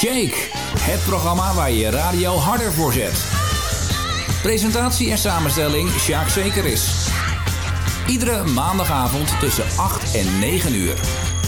Shake, het programma waar je radio harder voor zet. Presentatie en samenstelling Sjaak Zekeris. Iedere maandagavond tussen 8 en 9 uur.